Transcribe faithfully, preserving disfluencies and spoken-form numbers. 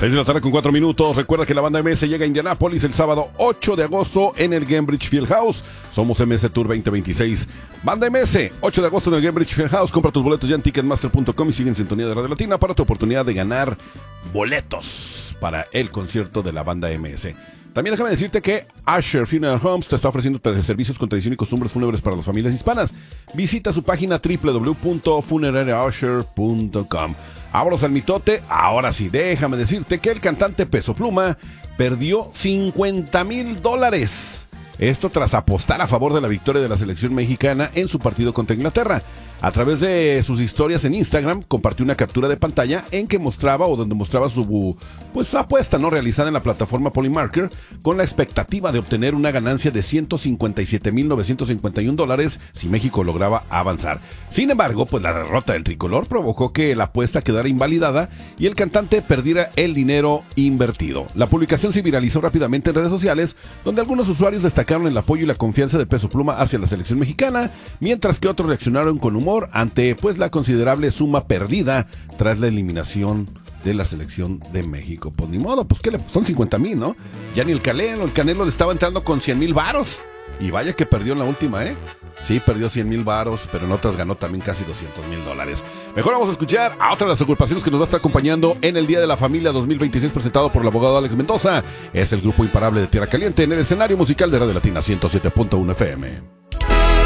seis de la tarde con cuatro minutos. Recuerda que la banda M S llega a Indianápolis el sábado ocho de agosto en el Gainbridge Fieldhouse. Somos M S Tour veinte veintiséis. Banda M S, ocho de agosto en el Gainbridge Fieldhouse. Compra tus boletos ya en ticketmaster punto com y sigue en sintonía de Radio Latina para tu oportunidad de ganar boletos para el concierto de la banda M S. También déjame decirte que Asher Funeral Homes te está ofreciendo servicios con tradición y costumbres fúnebres para las familias hispanas. Visita su página doble u doble u doble u punto funeraria usher punto com. Vámonos al mitote. Ahora sí, déjame decirte que el cantante Peso Pluma perdió cincuenta mil dólares. Esto tras apostar a favor de la victoria de la selección mexicana en su partido contra Inglaterra. A través de sus historias en Instagram, compartió una captura de pantalla en que mostraba o donde mostraba su, pues, su apuesta no realizada en la plataforma Polymarker con la expectativa de obtener una ganancia de ciento cincuenta y siete mil novecientos cincuenta y un dólares si México lograba avanzar. Sin embargo, pues la derrota del tricolor provocó que la apuesta quedara invalidada y el cantante perdiera el dinero invertido. La publicación se viralizó rápidamente en redes sociales, donde algunos usuarios destacaron el apoyo y la confianza de Peso Pluma hacia la selección mexicana, mientras que otros reaccionaron con humor ante pues la considerable suma perdida tras la eliminación de la selección de México. Pues ni modo, pues que le, son cincuenta mil, ¿no? Ya ni el Canelo, el Canelo le estaba entrando con cien mil varos. Y vaya que perdió en la última, ¿eh? Sí, perdió cien mil varos, pero en otras ganó también casi doscientos mil dólares. Mejor vamos a escuchar a otra de las agrupaciones que nos va a estar acompañando en el Día de la Familia dos mil veintiséis, presentado por el abogado Alex Mendoza. Es el grupo imparable de Tierra Caliente en el escenario musical de Radio Latina ciento siete punto uno F M.